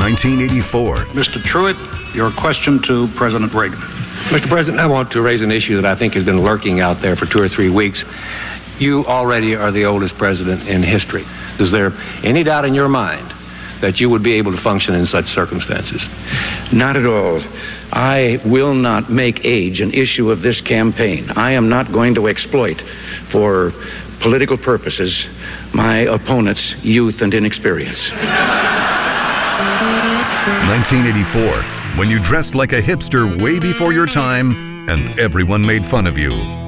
1984. Mr. Truitt, your question to President Reagan. Mr. President, I want to raise an issue that I think has been lurking out there for 2 or 3 weeks. You already are the oldest president in history. Is there any doubt in your mind that you would be able to function in such circumstances? Not at all. I will not make age an issue of this campaign. I am not going to exploit for political purposes my opponent's youth and inexperience. 1984, when you dressed like a hipster way before your time and everyone made fun of you.